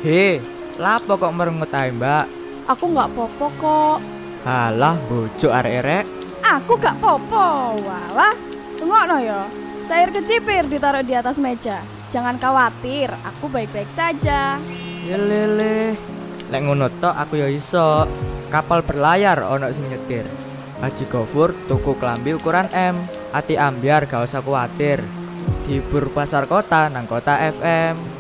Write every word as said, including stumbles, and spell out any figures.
He, lapo kok merengut ae, Mbak? Aku nggak popo kok. Halah, bojo arek-arek. Aku gak popo. Walah, tengok ya. Sayur kecipir ditaruh di atas meja. Jangan khawatir, aku baik-baik saja. Yelele. Lek ngono tok aku ya iso. Kapal berlayar ono sing nyetir. Haji Gofur tuku klambi ukuran M. Ati ambiar gak usah kuatir. Hibur pasar kota nang kota F M.